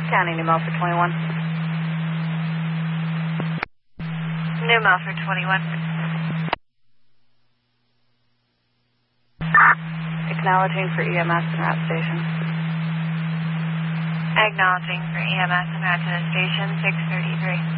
County, New Milford 21. New Milford 21. Acknowledging for EMS and route station. Acknowledging for EMS and route to the station, 633.